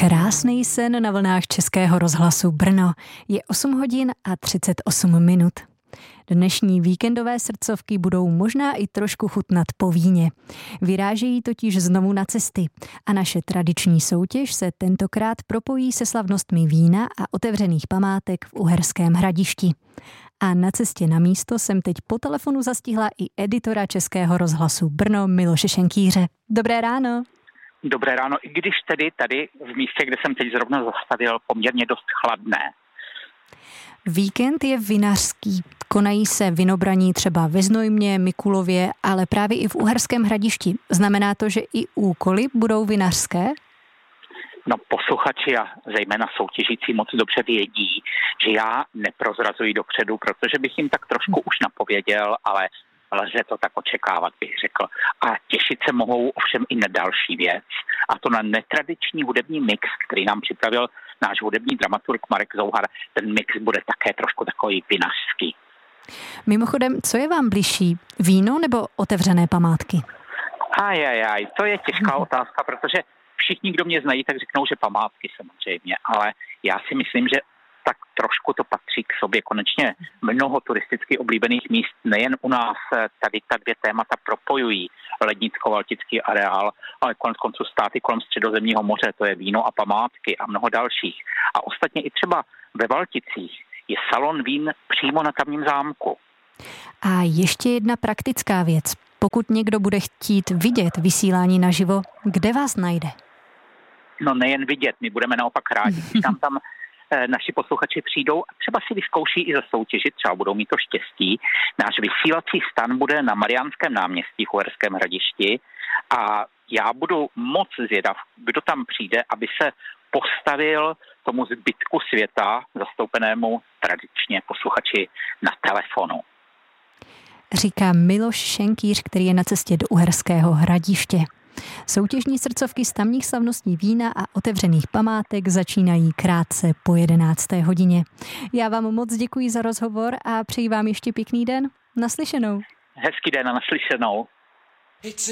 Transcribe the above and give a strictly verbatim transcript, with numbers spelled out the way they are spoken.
Krásný sen na vlnách Českého rozhlasu Brno. Je osm hodin a třicet osm minut. Dnešní víkendové srdcovky budou možná i trošku chutnat po víně. Vyrážejí totiž znovu na cesty a naše tradiční soutěž se tentokrát propojí se slavnostmi vína a otevřených památek v Uherském Hradišti. A na cestě na místo jsem teď po telefonu zastihla i editora Českého rozhlasu Brno Miloše Šenkýře. Dobré ráno. Dobré ráno, i když tedy tady v místě, kde jsem teď zrovna zastavil, poměrně dost chladné. Víkend je vinařský. Konají se vinobraní třeba ve Znojmě, Mikulově, ale právě i v Uherském Hradišti. Znamená to, že i úkoly budou vinařské? No, posluchači a zejména soutěžící moc dobře vědí, že já neprozrazuji dopředu, protože bych jim tak trošku už napověděl, ale lze to tak očekávat, bych řekl. A těšit se mohou ovšem i na další věc. A to na netradiční hudební mix, který nám připravil náš hudební dramaturg Marek Zouhar. Ten mix bude také trošku takový vinařský. Mimochodem, co je vám bližší? Víno nebo otevřené památky? Ajajaj, to je těžká otázka, protože všichni, kdo mě znají, tak řeknou, že památky samozřejmě, ale já si myslím, že tak trošku to patří k sobě. Konečně mnoho turisticky oblíbených míst nejen u nás tady ta dvě témata propojují. Lednicko-Valtický areál, ale konec konců státy kolem Středozemního moře, to je víno a památky a mnoho dalších. A ostatně i třeba ve Valticích je salon vín přímo na tamním zámku. A ještě jedna praktická věc. Pokud někdo bude chtít vidět vysílání naživo, kde vás najde? No nejen vidět, my budeme naopak rádi, když tam tam naši posluchači přijdou a třeba si vyzkouší i zasoutěžit, třeba budou mít to štěstí. Náš vysílací stan bude na Mariánském náměstí v Uherském Hradišti a já budu moc zvědav, kdo tam přijde, aby se postavil tomu zbytku světa, zastoupenému tradičně posluchači na telefonu. Říká Miloš Šenkýř, který je na cestě do Uherského Hradiště. Soutěžní srdcovky z tamních slavností vína a otevřených památek začínají krátce po jedenácté hodině. Já vám moc děkuji za rozhovor a přeji vám ještě pěkný den. Naslyšenou. Hezký den a naslyšenou.